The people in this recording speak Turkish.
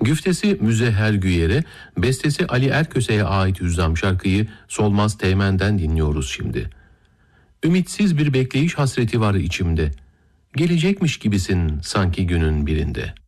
Güftesi Müzehher Güyer'e, bestesi Ali Erköse'ye ait Hüzzam şarkıyı Solmaz Teğmen'den dinliyoruz şimdi. Ümitsiz bir bekleyiş hasreti var içimde. Gelecekmiş gibisin sanki günün birinde.